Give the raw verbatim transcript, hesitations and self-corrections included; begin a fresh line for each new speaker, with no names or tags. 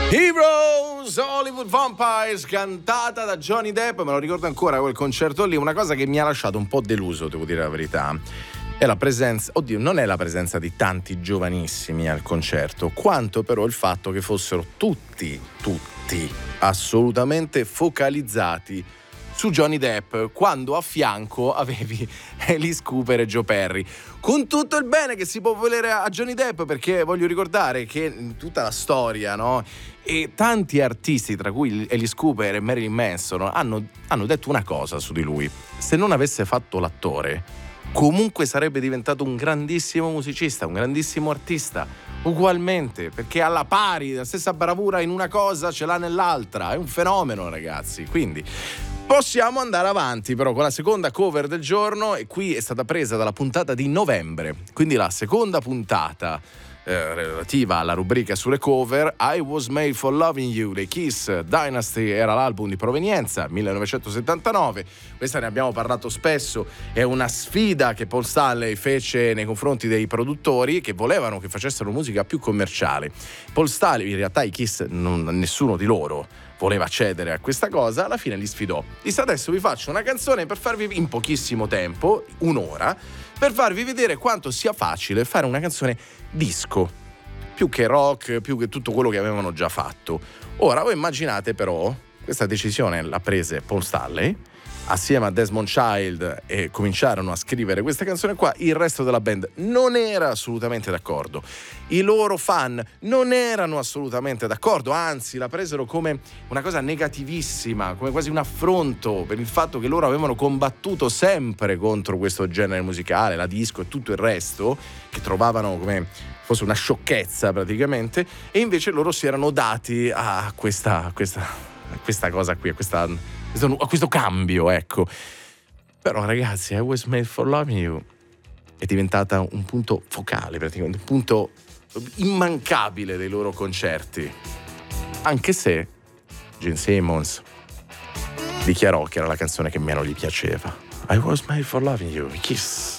Heroes, Hollywood Vampires, cantata da Johnny Depp. Me lo ricordo ancora quel concerto lì. Una cosa che mi ha lasciato un po' deluso, devo dire la verità, è la presenza, oddio, non è la presenza di tanti giovanissimi al concerto, quanto però il fatto che fossero tutti, tutti assolutamente focalizzati su Johnny Depp, quando a fianco avevi Alice Cooper e Joe Perry. Con tutto il bene che si può volere a Johnny Depp, perché voglio ricordare che in tutta la storia, no, e tanti artisti, tra cui Alice Cooper e Marilyn Manson, hanno, hanno detto una cosa su di lui: se non avesse fatto l'attore, comunque sarebbe diventato un grandissimo musicista, un grandissimo artista, ugualmente, perché alla pari, la stessa bravura in una cosa ce l'ha nell'altra. È un fenomeno, ragazzi. Quindi possiamo andare avanti però con la seconda cover del giorno, e qui è stata presa dalla puntata di novembre, quindi la seconda puntata eh, relativa alla rubrica sulle cover. I Was Made for Loving You dei Kiss, Dynasty era l'album di provenienza, millenovecentosettantanove. Questa ne abbiamo parlato spesso, è una sfida che Paul Stanley fece nei confronti dei produttori che volevano che facessero musica più commerciale. Paul Stanley, in realtà i Kiss, non, nessuno di loro voleva cedere a questa cosa, alla fine li sfidò. Disse: adesso vi faccio una canzone per farvi, in pochissimo tempo, un'ora, per farvi vedere quanto sia facile fare una canzone disco, più che rock, più che tutto quello che avevano già fatto. Ora voi immaginate però, questa decisione l'ha presa Paul Stanley assieme a Desmond Child e cominciarono a scrivere questa canzone qua. Il resto della band non era assolutamente d'accordo, i loro fan non erano assolutamente d'accordo, anzi la presero come una cosa negativissima, come quasi un affronto per il fatto che loro avevano combattuto sempre contro questo genere musicale, la disco e tutto il resto, che trovavano come fosse una sciocchezza praticamente, e invece loro si erano dati a questa, questa, a questa cosa qui, a questa a questo cambio, ecco. Però ragazzi, I Was Made for Loving You è diventata un punto focale, praticamente un punto immancabile dei loro concerti, anche se Gene Simmons dichiarò che era la canzone che meno gli piaceva. I Was Made for Loving You, Kiss.